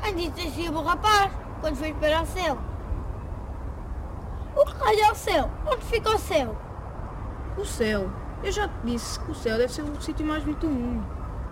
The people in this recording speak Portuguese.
Antes assim o rapaz, quando foi para o céu. O que raio é o céu? Onde fica o céu? O céu. Eu já te disse que o céu deve ser o sítio mais bonito do mundo.